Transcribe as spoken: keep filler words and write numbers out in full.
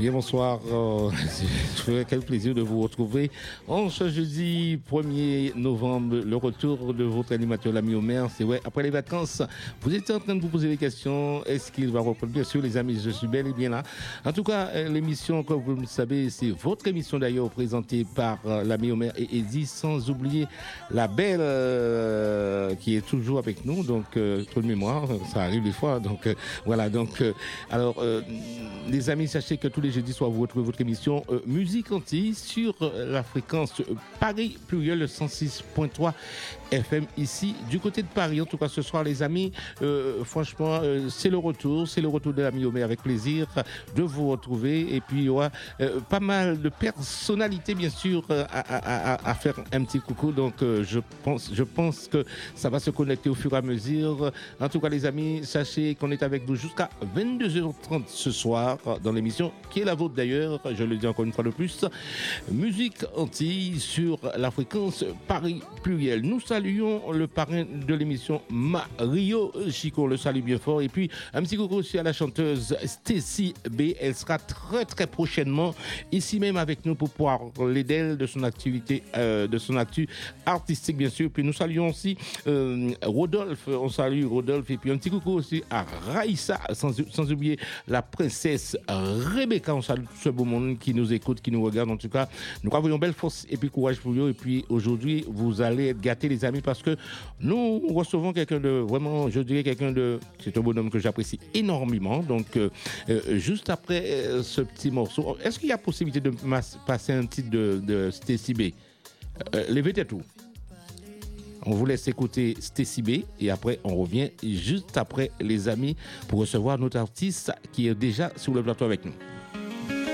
Bien, bonsoir. Euh, c'est quel plaisir de vous retrouver en ce jeudi premier novembre. Le retour de votre animateur, l'ami Omer. C'est ouais, après les vacances, vous étiez en train de vous poser des questions. Est-ce qu'il va reprendre? Bien sûr, les amis, je suis bel et bien là. En tout cas, l'émission, comme vous le savez, c'est votre émission d'ailleurs, présentée par euh, l'ami Omer et Eddie, sans oublier la belle euh, qui est toujours avec nous. Donc, euh, trop de mémoire, ça arrive des fois. Donc, euh, voilà. Donc, euh, alors, euh, les amis, sachez que tous les jeudis soir, vous retrouvez votre émission euh, Musique Antilles sur euh, la fréquence euh, Paris Pluriel, le cent six point trois F M ici du côté de Paris. En tout cas, ce soir, les amis, euh, franchement, euh, c'est le retour, c'est le retour de l'ami Omer, avec plaisir de vous retrouver. Et puis, il y aura euh, pas mal de personnalités, bien sûr, euh, à, à, à, à faire un petit coucou. Donc, euh, je pense, je pense que ça va se connecter au fur et à mesure. En tout cas, les amis, sachez qu'on est avec vous jusqu'à vingt-deux heures trente ce soir dans l'émission qui est la vôtre d'ailleurs, je le dis encore une fois de plus, Musique Antilles sur la fréquence Paris Pluriel. Nous saluons le parrain de l'émission, Mario Chico, le salue bien fort, et puis un petit coucou aussi à la chanteuse Stacy B. Elle sera très très prochainement ici même avec nous pour pouvoir parler d'elle, de son activité, euh, de son actu artistique bien sûr. Puis nous saluons aussi euh, Rodolphe, on salue Rodolphe, et puis un petit coucou aussi à Raïssa, sans, sans oublier la princesse Rebecca. On salue tout ce beau monde qui nous écoute, qui nous regarde. En tout cas, nous voyons belle force et puis courage pour vous. Et puis aujourd'hui, vous allez être gâtés, les amis, parce que nous recevons quelqu'un de vraiment, je dirais quelqu'un de, c'est un bonhomme que j'apprécie énormément. Donc, euh, euh, juste après euh, ce petit morceau, est-ce qu'il y a possibilité de passer un titre de, de Stacy B? euh, Levez tête tout. On vous laisse écouter Stacy B et après on revient juste après les amis pour recevoir notre artiste qui est déjà sur le plateau avec nous.